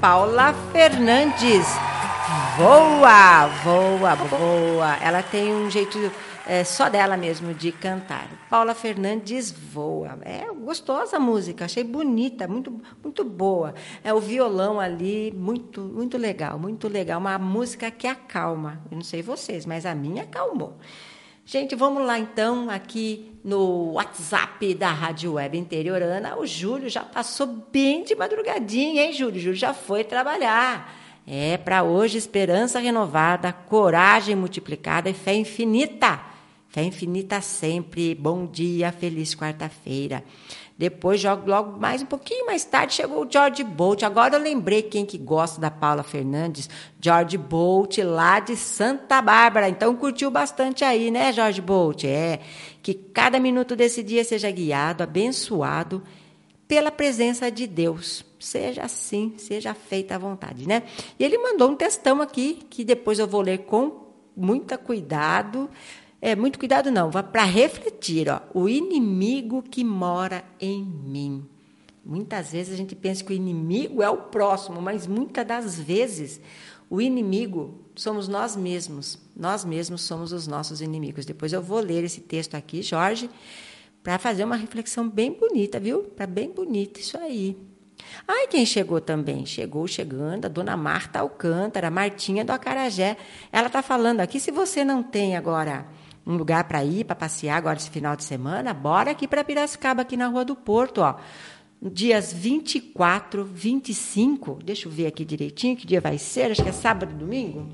Paula Fernandes. Voa, voa, voa. Ela tem um jeito só dela mesmo de cantar. Paula Fernandes voa. É gostosa a música, achei bonita, muito, muito boa. O violão ali, muito, muito legal, muito legal. Uma música que acalma. Eu não sei vocês, mas a minha acalmou. Gente, vamos lá então, aqui no WhatsApp da Rádio Web Interiorana. O Júlio já passou bem de madrugadinha, hein, Júlio? Júlio já foi trabalhar. Para hoje, esperança renovada, coragem multiplicada e fé infinita. Fé infinita sempre. Bom dia, feliz quarta-feira. Depois, logo mais um pouquinho mais tarde, chegou o George Bolt. Agora eu lembrei quem que gosta da Paula Fernandes. George Bolt, lá de Santa Bárbara. Então, curtiu bastante aí, né, George Bolt? Que cada minuto desse dia seja guiado, abençoado pela presença de Deus. Seja assim, seja feita à vontade, né? E ele mandou um textão aqui, que depois eu vou ler com muito cuidado. Muito cuidado não, vá para refletir. O inimigo que mora em mim. Muitas vezes a gente pensa que o inimigo é o próximo, mas muitas das vezes o inimigo somos nós mesmos. Nós mesmos somos os nossos inimigos. Depois eu vou ler esse texto aqui, Jorge, para fazer uma reflexão bem bonita, viu? Para bem bonita, isso aí. Quem chegou também? Chegando, a dona Marta Alcântara, Martinha do Acarajé. Ela está falando aqui, se você não tem agora um lugar para ir, para passear agora esse final de semana, bora aqui para Piracicaba, aqui na Rua do Porto, dias 24, 25, deixa eu ver aqui direitinho, que dia vai ser, acho que é sábado e domingo.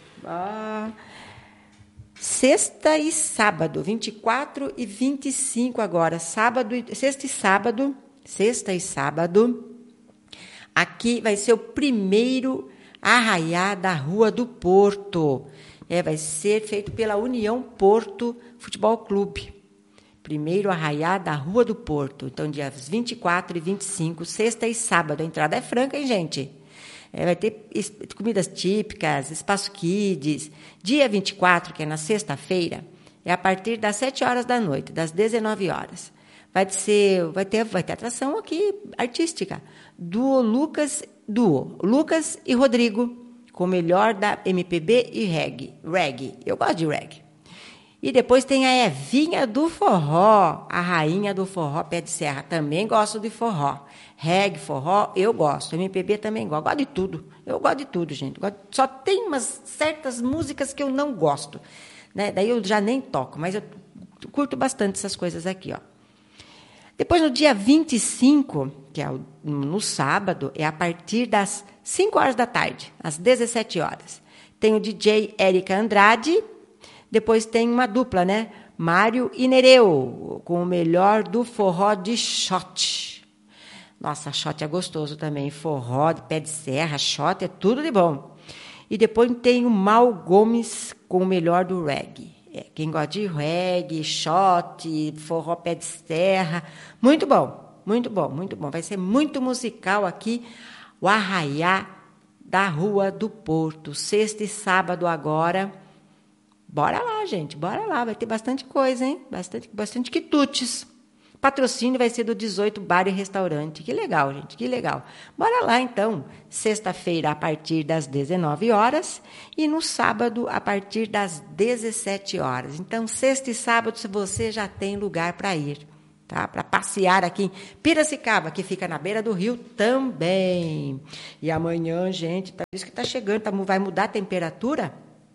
Sexta e sábado, 24 e 25 agora, sexta e sábado, aqui vai ser o primeiro arraiá da Rua do Porto. Vai ser feito pela União Porto Futebol Clube. Primeiro arraiá da Rua do Porto. Então, dias 24 e 25, sexta e sábado. A entrada é franca, hein, gente? Vai ter comidas típicas, espaço kids. Dia 24, que é na sexta-feira, é a partir das 7 horas da noite, das 19 horas. Vai ter atração aqui artística. Duo Lucas e Rodrigo, com o melhor da MPB e reggae. Eu gosto de reggae. E depois tem a Evinha do Forró, a rainha do forró pé de serra. Também gosto de forró. Reggae, forró, eu gosto. MPB também gosto. Gosto de tudo. Eu gosto de tudo, gente. Só tem umas certas músicas que eu não gosto, né? Daí eu já nem toco, mas eu curto bastante essas coisas aqui, Depois, no dia 25, que é no sábado, é a partir das 5 horas da tarde, às 17 horas. Tem o DJ Érica Andrade, depois tem uma dupla, né? Mário e Nereu, com o melhor do forró de shot. Nossa, shot é gostoso também, forró de pé de serra, shot é tudo de bom. E depois tem o Mal Gomes, com o melhor do reggae. Quem gosta de reggae, shot, forró pé de serra, muito bom, muito bom, muito bom. Vai ser muito musical aqui, o arraiá da Rua do Porto, sexta e sábado agora. Bora lá, gente, bora lá, vai ter bastante coisa, hein? Bastante quitutes. Patrocínio vai ser do 18 Bar e Restaurante. Que legal, gente, que legal. Bora lá, então. Sexta-feira, a partir das 19 horas e no sábado, a partir das 17 horas. Então, sexta e sábado, se você já tem lugar para ir, tá? Para passear aqui em Piracicaba, que fica na beira do rio também. E amanhã, gente, tá isso que está chegando, vai mudar a temperatura?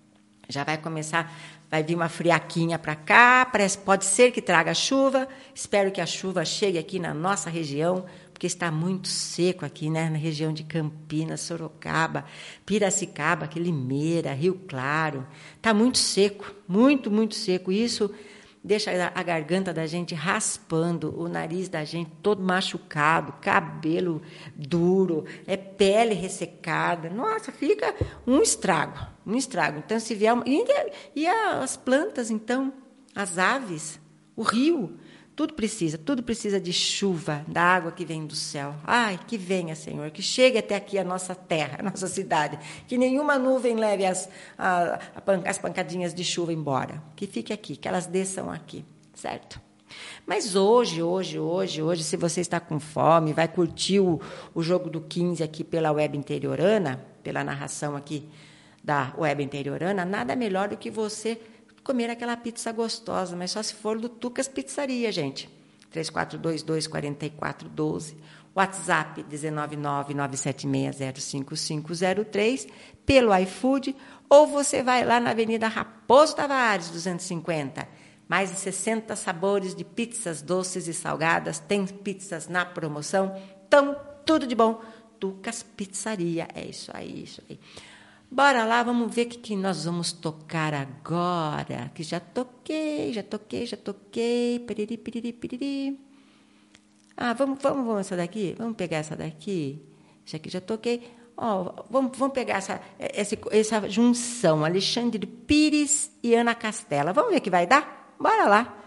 Já vai começar, vai vir uma friaquinha para cá, pode ser que traga chuva, espero que a chuva chegue aqui na nossa região, porque está muito seco aqui, né, na região de Campinas, Sorocaba, Piracicaba, Limeira, Rio Claro, está muito seco, muito, muito seco, isso deixa a garganta da gente raspando, o nariz da gente todo machucado, cabelo duro, pele ressecada. Nossa, fica um estrago. Então, se vier... E as plantas, então, as aves, o rio, tudo precisa de chuva, da água que vem do céu. Ai, que venha, Senhor, que chegue até aqui a nossa terra, a nossa cidade, que nenhuma nuvem leve as pancadinhas de chuva embora, que fique aqui, que elas desçam aqui, certo? Mas hoje, se você está com fome, vai curtir o jogo do 15 aqui pela Web Interiorana, pela narração aqui da Web Interiorana, nada melhor do que você comer aquela pizza gostosa, mas só se for do Tucas Pizzaria, gente. 3422-4412, WhatsApp 19997605503, pelo iFood, ou você vai lá na Avenida Raposo Tavares, 250. Mais de 60 sabores de pizzas doces e salgadas, tem pizzas na promoção, então tudo de bom. Tucas Pizzaria, é isso aí, isso aí. Bora lá, vamos ver o que nós vamos tocar agora. Que já toquei. Piriri, piriri, piriri. Ah, vamos essa daqui? Vamos pegar essa daqui? Essa aqui já toquei. Oh, vamos pegar essa junção. Alexandre Pires e Ana Castela. Vamos ver o que vai dar? Bora lá.